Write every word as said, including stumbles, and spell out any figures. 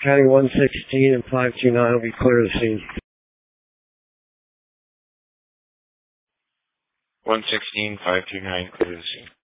County one sixteen and five two nine will be clear of the scene. one sixteen, five two nine, clear of the scene.